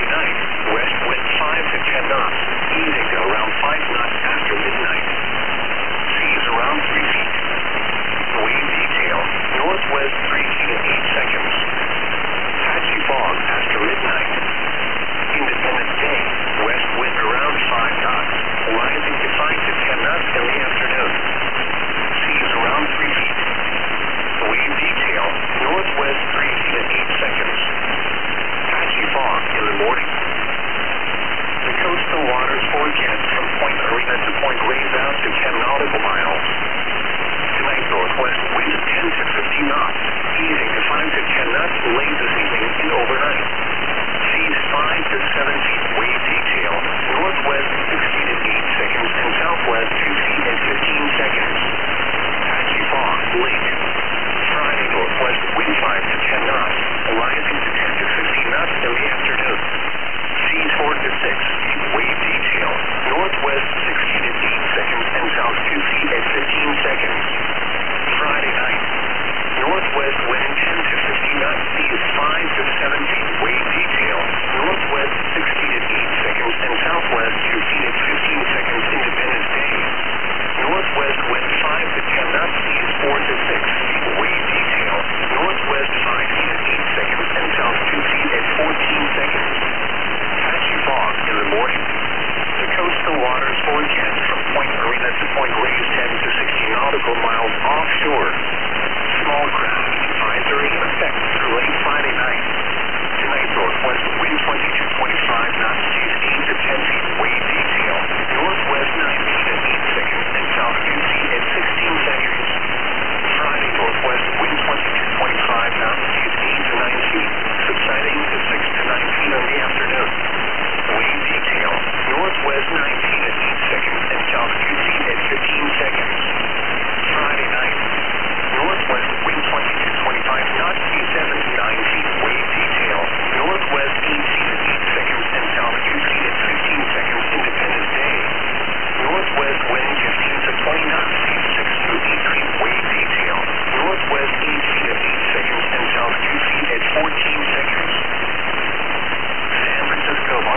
night, west wind 5 to 10 knots, easing to around 5 knots after midnight. Seas around 3 feet. Wave detail, northwest 3 feet in 8 seconds. Patchy fog after midnight. Independence Day, west wind around 5 knots, rising to 5 to 10 knots in the afternoon. Seas around 3 feet. Wave detail, northwest 3 feet in 8 seconds. Patchy fog in the morning. The coastal waters forecast from Point Arena to Point Reyes out to 10 nautical miles. Tonight, northwest wind 10 to 15 knots, easing to 5 to 10 knots late this evening and overnight. Seas 5 to 7 feet. Wave detail, northwest 6 feet in 8 seconds and southwest 2 feet in 15 seconds. Patchy fog late. Friday, northwest wind 5 to 10 knots, rising to 10 to 15 knots in the afternoon. Seas 4 to 6 feet. Wave detail, northwest 6 feet in 8 seconds and south 2 feet in 15 seconds. Friday night, northwest wind 10 to 15 knots, seas 5 to 7 feet. Wave detail, northwest 6 feet in 8 seconds and southwest 2 feet in 15 seconds. Independence Day, northwest wind 5 to 10 knots, seas 4 to 6 feet. Wave detail, northwest 5 feet in 8 seconds and south 2 feet in 14 seconds. Patchy fog in the morning. The coastal waters forecast from Point Arena to Point Reyes 10 to 60 nautical miles offshore. Small craft advisory in effect through late Friday night. Tonight, northwest wind 22